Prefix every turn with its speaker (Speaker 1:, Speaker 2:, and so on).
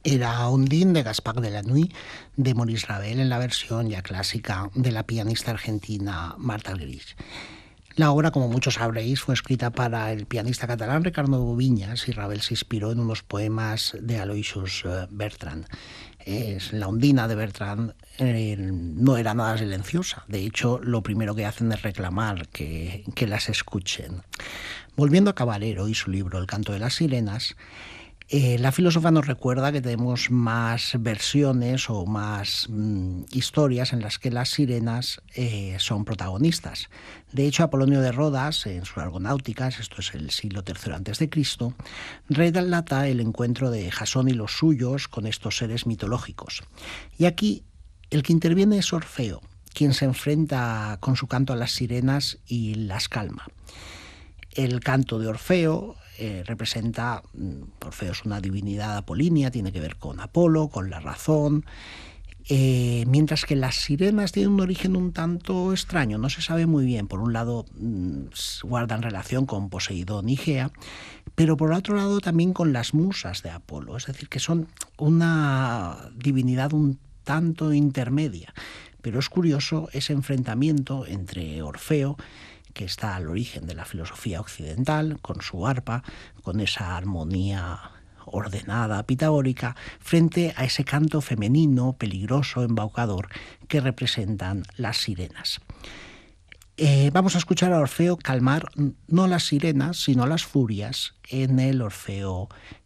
Speaker 1: Era Ondine de Gaspard Delanoë de Maurice Ravel en la versión ya clásica de la pianista argentina Marta Argerich. La obra, como muchos sabréis, fue escrita para el pianista catalán Ricardo Viñas y Ravel se inspiró en unos poemas de Aloysius Bertrand. La Ondina de Bertrand no era nada silenciosa. De hecho, lo primero que hacen es reclamar que las escuchen. Volviendo a Caballero y su libro El canto de las sirenas, la filósofa nos recuerda que tenemos más versiones o más historias en las que las sirenas son protagonistas. De hecho, Apolonio de Rodas, en sus Argonáuticas, esto es el siglo III a.C., relata el encuentro de Jasón y los suyos con estos seres mitológicos. Y aquí el que interviene es Orfeo, quien se enfrenta con su canto a las sirenas y las calma. El canto de Orfeo representa, Orfeo es una divinidad apolínea, tiene que ver con Apolo, con la razón, mientras que las sirenas tienen un origen un tanto extraño, no se sabe muy bien. Por un lado guardan relación con Poseidón y Gea, pero por otro lado también con las musas de Apolo, es decir, que son una divinidad un tanto intermedia. Pero es curioso ese enfrentamiento entre Orfeo, que está al origen de la filosofía occidental, con su arpa, con esa armonía ordenada, pitagórica, frente a ese canto femenino, peligroso, embaucador, que representan las sirenas. Vamos a escuchar a Orfeo calmar no las sirenas, sino las furias en el Orfeo